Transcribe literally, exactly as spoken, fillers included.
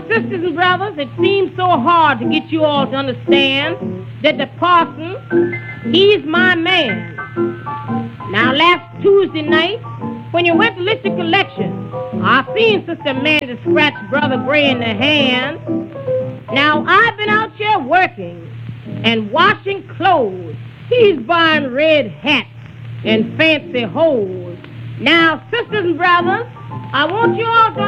sisters and brothers, it seems so hard to get you all to understand that the parson, he's my man. Now, last Tuesday night, when you went to list the collection, I seen Sister Amanda scratch Brother Gray in the hand. Now, I've been out here working and washing clothes. He's buying red hats and fancy hose. Now, sisters and brothers, I want you all to